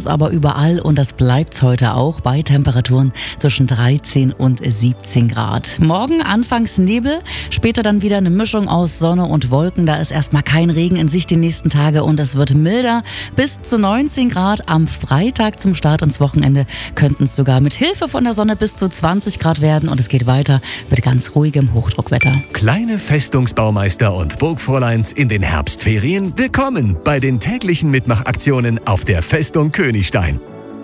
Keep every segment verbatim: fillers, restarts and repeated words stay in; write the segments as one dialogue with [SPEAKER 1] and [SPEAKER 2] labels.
[SPEAKER 1] es aber überall und das bleibt's heute auch bei Temperaturen zwischen dreizehn und siebzehn Grad. Morgen anfangs Nebel, später dann wieder eine Mischung aus Sonne und Wolken. Da ist erstmal kein Regen in Sicht die nächsten Tage und es wird milder. Bis zu neunzehn Grad am Freitag zum Start ins Wochenende könnten es sogar mit Hilfe von der Sonne bis zu zwanzig Grad werden und es geht weiter mit ganz ruhigem Hochdruckwetter.
[SPEAKER 2] Kleine Festungsbaumeister und Burgfräuleins in den Herbstferien, willkommen bei den täglichen Mitmachaktionen auf der Festung Königstein.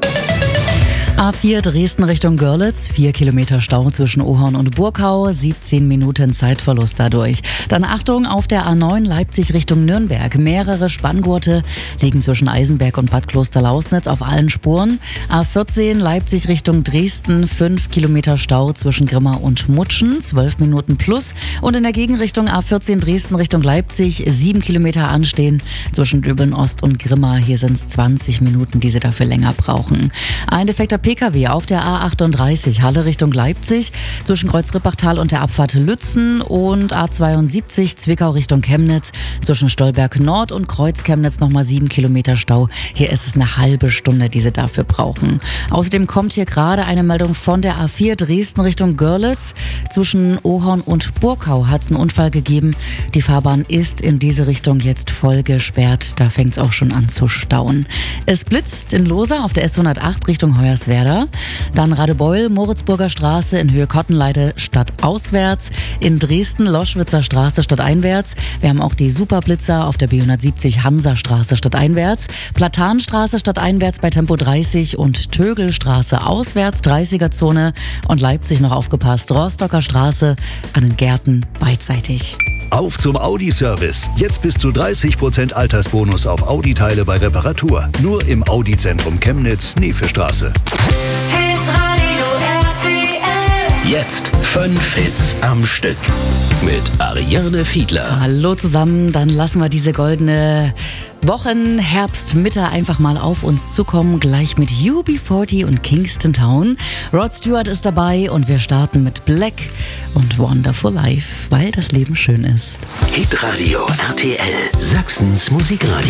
[SPEAKER 1] A vier Dresden Richtung Görlitz, vier Kilometer Stau zwischen Ohorn und Burkau, siebzehn Minuten Zeitverlust dadurch. Dann Achtung auf der A neun Leipzig Richtung Nürnberg. Mehrere Spanngurte liegen zwischen Eisenberg und Bad Kloster-Lausnitz auf allen Spuren. A vierzehn Leipzig Richtung Dresden, fünf Kilometer Stau zwischen Grimma und Mutschen, zwölf Minuten plus. Und in der Gegenrichtung A vierzehn Dresden Richtung Leipzig, sieben Kilometer anstehen zwischen Döbeln Ost und Grimma. Hier sind es zwanzig Minuten, die sie dafür länger brauchen. Ein defekter P K W auf der A achtunddreißig Halle Richtung Leipzig zwischen Kreuz-Rippachtal und der Abfahrt Lützen und A zweiundsiebzig Zwickau Richtung Chemnitz zwischen Stolberg Nord und Kreuz Chemnitz nochmal sieben Kilometer Stau. Hier ist es eine halbe Stunde, die sie dafür brauchen. Außerdem kommt hier gerade eine Meldung von der A vier Dresden Richtung Görlitz. Zwischen Ohorn und Burkau hat es einen Unfall gegeben. Die Fahrbahn ist in diese Richtung jetzt voll gesperrt. Da fängt es auch schon an zu stauen. Es blitzt in Losa auf der S hundertacht Richtung Hoyerswerda. Dann Radebeul, Moritzburger Straße in Höhe Kottenleite stadtauswärts. In Dresden Loschwitzer Straße stadteinwärts. Wir haben auch die Superblitzer auf der B hundertsiebzig Hansastraße stadteinwärts. Platanstraße stadteinwärts bei Tempo dreißig und Tögelstraße auswärts, dreißiger Zone. Und Leipzig noch aufgepasst, Rostocker Straße an den Gärten beidseitig.
[SPEAKER 3] Auf zum Audi-Service. Jetzt bis zu dreißig Prozent Altersbonus auf Audi-Teile bei Reparatur. Nur im Audi-Zentrum Chemnitz, Neefestraße.
[SPEAKER 4] Hitradio R T L.
[SPEAKER 3] Jetzt fünf Hits am Stück mit Ariane Fiedler.
[SPEAKER 1] Hallo zusammen, dann lassen wir diese goldene Wochen, Herbst, Mitte einfach mal auf uns zukommen. Gleich mit U B vierzig und Kingston Town. Rod Stewart ist dabei und wir starten mit Black und Wonderful Life, weil das Leben schön ist.
[SPEAKER 3] Hitradio R T L, Sachsens Musikradio.